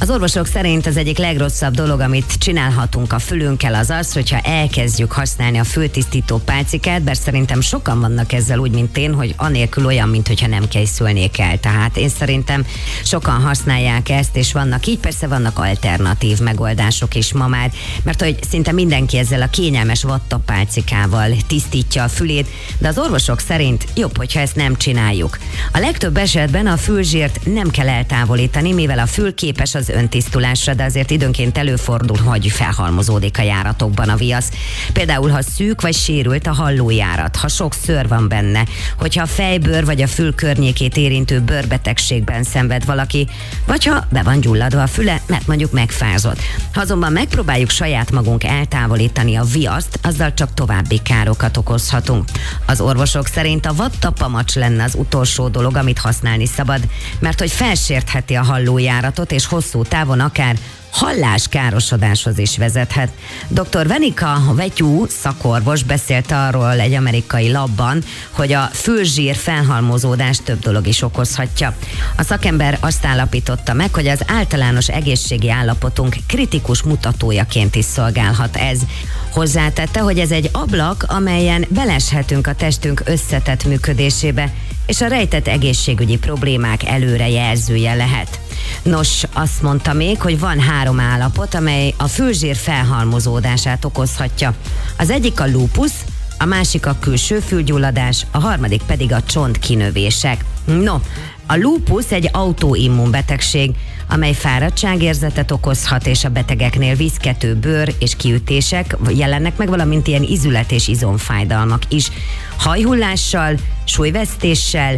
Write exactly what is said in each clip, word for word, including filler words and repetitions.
Az orvosok szerint az egyik legrosszabb dolog, amit csinálhatunk a fülünkkel, az az, hogyha elkezdjük használni a fültisztító pálcikát, bár szerintem sokan vannak ezzel úgy, mint én, hogy anélkül olyan, mintha nem készülnék el. Tehát én szerintem sokan használják ezt, és vannak így, persze vannak alternatív megoldások is ma már, mert hogy szinte mindenki ezzel a kényelmes vattapálcikával tisztítja a fülét, de az orvosok szerint jobb, hogyha ezt nem csináljuk. A legtöbb esetben a fülzsírt nem kell eltávolítani, mivel a fül képes az öntisztulásra, de azért időnként előfordul, hogy felhalmozódik a járatokban a viasz. Például, ha szűk vagy sérült a hallójárat, ha sok szőr van benne, hogyha a fejbőr vagy a fül környékét érintő bőrbetegségben szenved valaki, vagy ha be van gyulladva a füle, mert mondjuk megfázott. Ha azonban megpróbáljuk saját magunk eltávolítani a viaszt, azzal csak további károkat okozhatunk. Az orvosok szerint a vattapamacs lenne az utolsó dolog, amit használni szabad, mert hogy felsértheti a hallójáratot, és hosszú távon akár halláskárosodáshoz is vezethet. doktor Venika Vetyú szakorvos beszélt arról egy amerikai labban, hogy a fülzsír felhalmozódást több dolog is okozhatja. A szakember azt állapította meg, hogy az általános egészségi állapotunk kritikus mutatójaként is szolgálhat ez. Hozzátette, hogy ez egy ablak, amelyen beleshetünk a testünk összetett működésébe, és a rejtett egészségügyi problémák előrejelzője lehet. Nos, azt mondta még, hogy van három állapot, amely a fülzsír felhalmozódását okozhatja. Az egyik a lúpusz, a másik a külső fülgyulladás, a harmadik pedig a csontkinövések. No, a lúpusz egy autoimmun betegség, amely fáradtságérzetet okozhat, és a betegeknél viszkető bőr és kiütések jelennek meg, valamint ilyen izület és izomfájdalmak is. Hajhullással, súlyvesztéssel,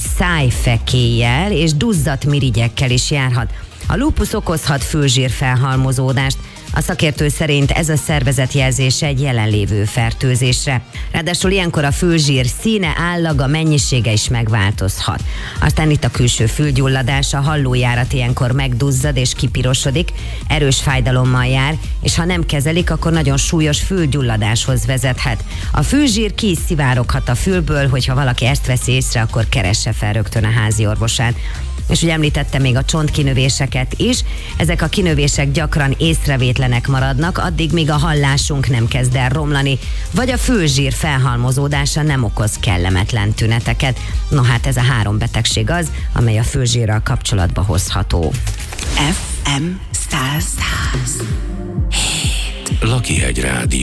szájfekéllyel és duzzadt mirigyekkel is járhat. A lúpusz okozhat fülzsír felhalmozódást. A szakértő szerint ez a szervezetjelzése egy jelenlévő fertőzésre. Ráadásul ilyenkor a fülzsír színe, állaga, mennyisége is megváltozhat. Aztán itt a külső fülgyulladás, a hallójárat ilyenkor megduzzad és kipirosodik, erős fájdalommal jár, és ha nem kezelik, akkor nagyon súlyos fülgyulladáshoz vezethet. A fülzsír ki is szivároghat a fülből, hogyha valaki ezt veszi észre, akkor keresse fel rögtön a házi orvosát. És ugye említette még a csontkinövéseket is, ezek a kinövések gyakran észrevétlenek maradnak, addig míg a hallásunk nem kezd el romlani, vagy a fülzsír felhalmozódása nem okoz kellemetlen tüneteket. No hát ez a három betegség az, amely a fülzsírral kapcsolatba hozható. ef em száz. Lakihegy Rádió.